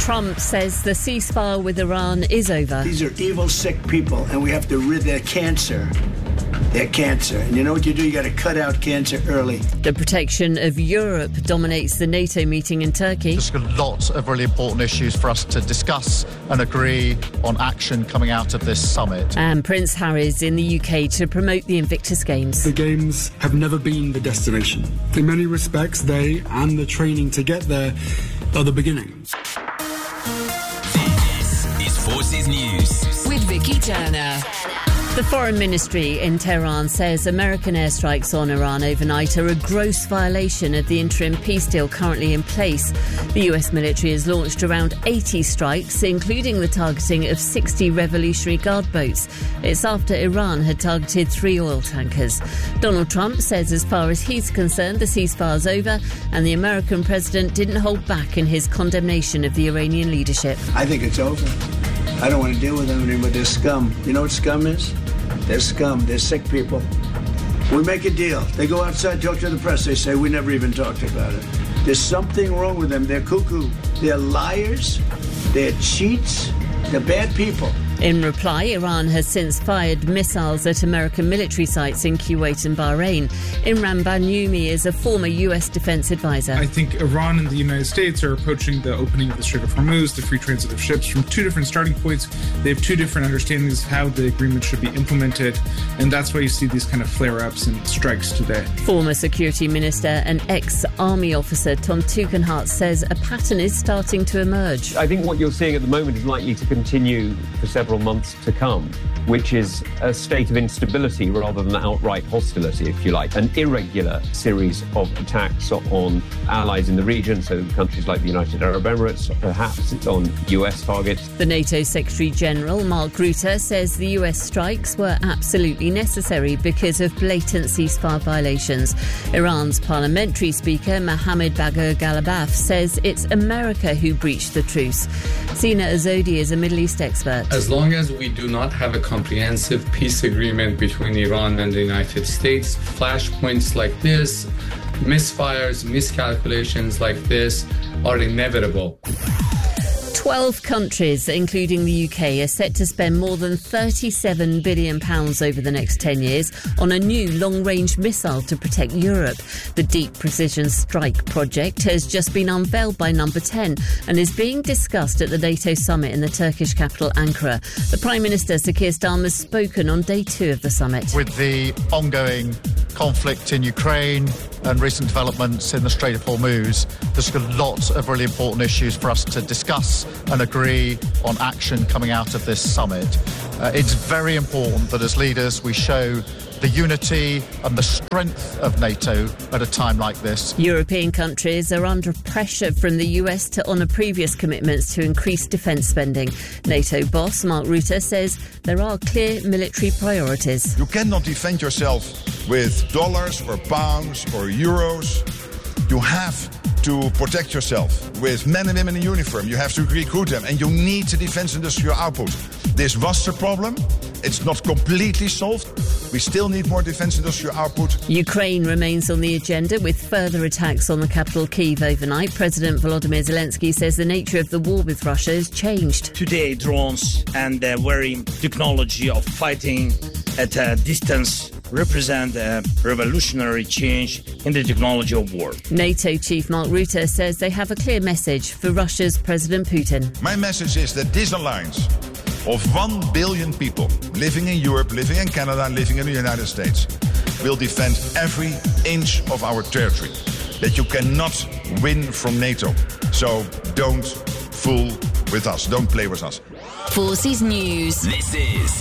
Trump says the ceasefire with Iran is over. These are evil, sick people, and we have to rid their cancer. Their cancer. And you know what you do? You got to cut out cancer early. The protection of Europe dominates the NATO meeting in Turkey. There's a lot of really important issues for us to discuss and agree on action coming out of this summit. And Prince Harry's in the UK to promote the Invictus Games. The Games have never been the destination. In many respects, they and the training to get there are the beginning. This is Forces News with Vicky Turner. The Foreign Ministry in Tehran says American airstrikes on Iran overnight are a gross violation of the interim peace deal currently in place. The US military has launched around 80 strikes, including the targeting of 60 Revolutionary Guard boats. It's after Iran had targeted 3 oil tankers. Donald Trump says as far as he's concerned, the ceasefire's over, and the American president didn't hold back in his condemnation of the Iranian leadership. I think it's over. I don't want to deal with them anymore. They're scum. You know what scum is? They're scum. They're sick people. We make a deal. They go outside, talk to the press. They say, we never even talked about it. There's something wrong with them. They're cuckoo. They're liars. They're cheats. They're bad people. In reply, Iran has since fired missiles at American military sites in Kuwait and Bahrain. Imran Banyumi is a former US defense advisor. I think Iran and the United States are approaching the opening of the Strait of Hormuz, the free transit of ships, from two different starting points. They have two different understandings of how the agreement should be implemented, and that's why you see these kind of flare-ups and strikes today. Former Security Minister and ex-Army officer Tom Tugendhat says a pattern is starting to emerge. I think what you're seeing at the moment is likely to continue for several months to come, which is a state of instability rather than outright hostility, if you like. An irregular series of attacks on allies in the region, so countries like the United Arab Emirates, perhaps it's on US targets. The NATO Secretary-General, Mark Rutte, says the US strikes were absolutely necessary because of blatant ceasefire violations. Iran's parliamentary speaker, Mohammad Bagher Ghalibaf, says it's America who breached the truce. Sina Azodi is a Middle East expert. As long as we do not have a comprehensive peace agreement between Iran and the United States, flashpoints like this, misfires, miscalculations like this are inevitable. 12 countries, including the UK, are set to spend more than £37 billion over the next 10 years on a new long-range missile to protect Europe. The Deep Precision Strike project has just been unveiled by Number 10 and is being discussed at the NATO summit in the Turkish capital, Ankara. The Prime Minister, Sir Keir Starmer, has spoken on day 2 of the summit. With the ongoing conflict in Ukraine and recent developments in the Strait of Hormuz, there's a lot of really important issues for us to discuss and agree on action coming out of this summit. It's very important that as leaders we show the unity and the strength of NATO at a time like this. European countries are under pressure from the US to honour previous commitments to increase defence spending. NATO boss Mark Rutte says there are clear military priorities. You cannot defend yourself with dollars or pounds or euros. You have to protect yourself with men and women in uniform. You have to recruit them, and you need the defence industrial output. This was the problem. It's not completely solved. We still need more defence industrial output. Ukraine remains on the agenda with further attacks on the capital Kyiv overnight. President Volodymyr Zelensky says the nature of the war with Russia has changed. Today, drones and the very technology of fighting at a distance represent a revolutionary change in the technology of war. NATO chief Mark Rutte says they have a clear message for Russia's President Putin. My message is that this alliance of 1 billion people living in Europe, living in Canada, living in the United States will defend every inch of our territory. That you cannot win from NATO. So don't fool with us. Don't play with us. Forces News. This is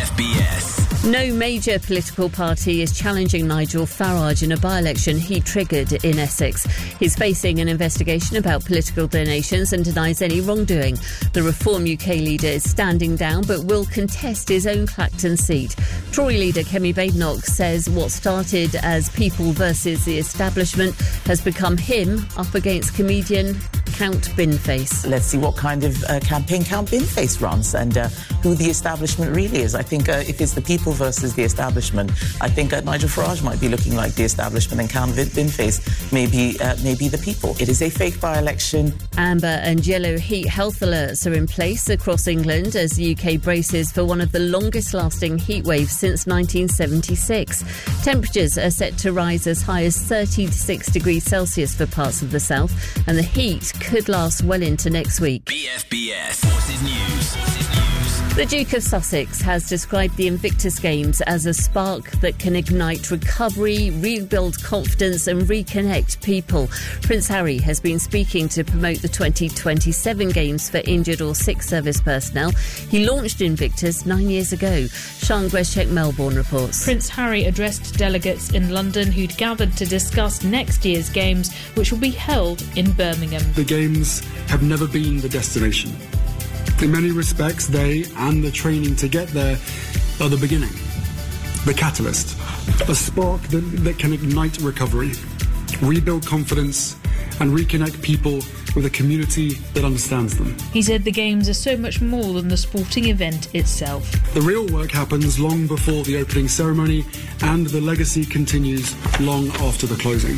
BFBS. No major political party is challenging Nigel Farage in a by-election he triggered in Essex. He's facing an investigation about political donations and denies any wrongdoing. The Reform UK leader is standing down but will contest his own Clacton seat. Tory leader Kemi Badenoch says what started as people versus the establishment has become him up against comedian Count Binface. Let's see what kind of campaign Count Binface runs and who the establishment really is. I think if it's the people versus the establishment, I think Nigel Farage might be looking like the establishment and Count Binface may be the people. It is a fake by-election. Amber and yellow heat health alerts are in place across England as the UK braces for one of the longest-lasting heat waves since 1976. Temperatures are set to rise as high as 36 degrees Celsius for parts of the south, and the heat could last well into next week. BFBS Forces News. The Duke of Sussex has described the Invictus Games as a spark that can ignite recovery, rebuild confidence and reconnect people. Prince Harry has been speaking to promote the 2027 Games for injured or sick service personnel. He launched Invictus 9 years ago. Sian Greszczek, Melbourne reports. Prince Harry addressed delegates in London who'd gathered to discuss next year's Games, which will be held in Birmingham. The Games have never been the destination. In many respects, they and the training to get there are the beginning, the catalyst, a spark that can ignite recovery, rebuild confidence, and reconnect people with a community that understands them. He said the Games are so much more than the sporting event itself. The real work happens long before the opening ceremony, and the legacy continues long after the closing.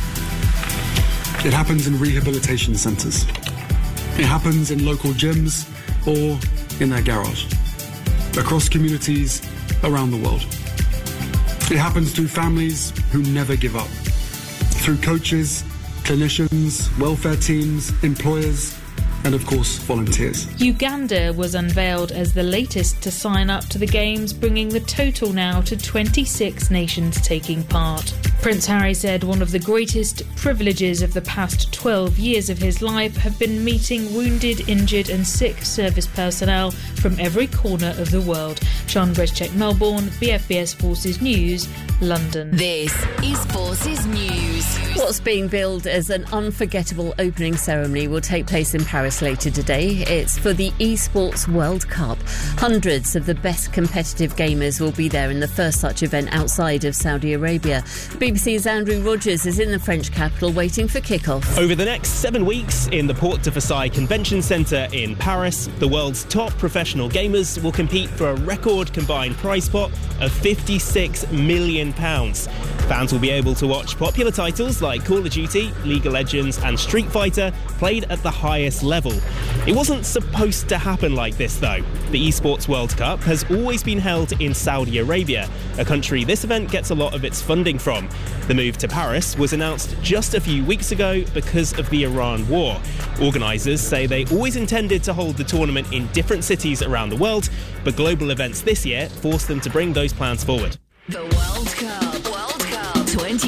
It happens in rehabilitation centres. It happens in local gyms or in their garage, across communities around the world. It happens through families who never give up, through coaches, clinicians, welfare teams, employers, and of course volunteers. Uganda was unveiled as the latest to sign up to the Games, bringing the total now to 26 nations taking part. Prince Harry said one of the greatest privileges of the past 12 years of his life have been meeting wounded, injured and sick service personnel from every corner of the world. Sian Greszczek, Melbourne, BFBS Forces News, London. This is Forces News. What's being billed as an unforgettable opening ceremony will take place in Paris later today. It's for the Esports World Cup. Hundreds of the best competitive gamers will be there in the first such event outside of Saudi Arabia. BBC's Andrew Rogers is in the French capital waiting for kick-off. Over the next 7 weeks in the Porte de Versailles Convention Centre in Paris, the world's top professional gamers will compete for a record combined prize pot of £56 million. Fans will be able to watch popular titles like Call of Duty, League of Legends and Street Fighter played at the highest level. It wasn't supposed to happen like this though. The Esports World Cup has always been held in Saudi Arabia, a country this event gets a lot of its funding from. The move to Paris was announced just a few weeks ago because of the Iran war. Organisers say they always intended to hold the tournament in different cities around the world, but global events this year forced them to bring those plans forward. The World Cup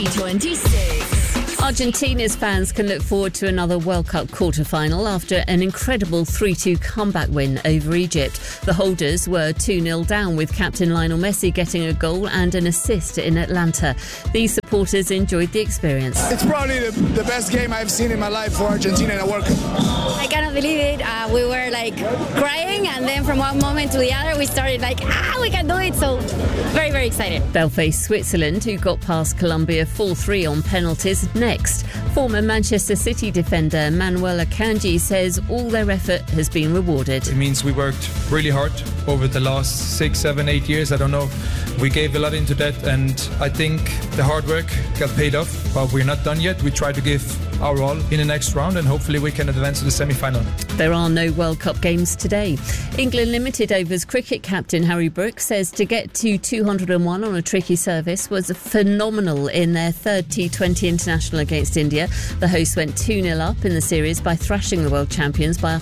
2026. Argentina's fans can look forward to another World Cup quarter-final after an incredible 3-2 comeback win over Egypt. The holders were 2-0 down, with captain Lionel Messi getting a goal and an assist in Atlanta. These supporters enjoyed the experience. It's probably the best game I've seen in my life for Argentina in a World Cup. I cannot believe it. We were crying, and then from one moment to the other we started we can do it. So very, very excited. They'll face Switzerland, who got past Colombia 4-3 on penalties, next. Former Manchester City defender Manuel Akanji says all their effort has been rewarded. It means we worked really hard over the last 6, 7, 8 years. I don't know. We gave a lot into that, and I think the hard work got paid off, but we're not done yet. We try to give our all in the next round, and hopefully we can advance to the semi-final. There are no World Cup games today. England Limited Overs cricket captain Harry Brooks says to get to 201 on a tricky service was phenomenal in their third T20 international against India. The hosts went 2-0 up in the series by thrashing the world champions by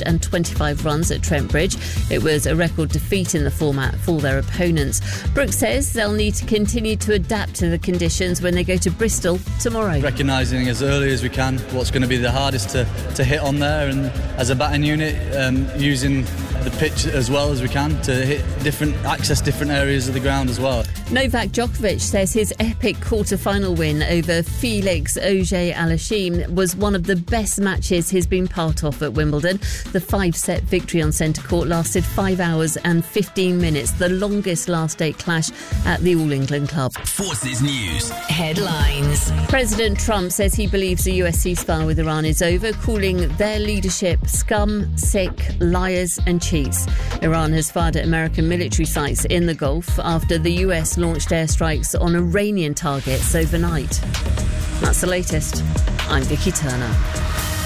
125 runs at Trent Bridge. It was a record defeat in the format for their opponents. Brooks says they'll need to continue to adapt to the conditions when they go to Bristol tomorrow. Recognising as early as we can what's going to be the hardest to hit on there, and as a batting unit using the pitch as well as we can to access different areas of the ground as well. Novak Djokovic says his epic quarter-final win over Felix Auger-Aliassime was one of the best matches he's been part of at Wimbledon. The 5-set victory on centre court lasted 5 hours and 15 minutes, the longest last-date clash at the All England Club. Forces News headlines. President Trump says he believes the US ceasefire with Iran is over, calling their leadership scum, sick, liars and cheats. Iran has fired at American military sites in the Gulf after the US launched airstrikes on Iranian targets overnight. That's the latest. I'm Vicky Turner.